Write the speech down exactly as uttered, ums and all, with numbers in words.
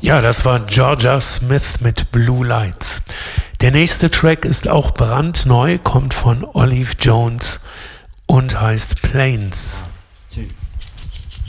Ja, das war Georgia Smith mit Blue Lights. Der nächste Track ist auch brandneu, kommt von Olive Jones und heißt Planes. Tschüss.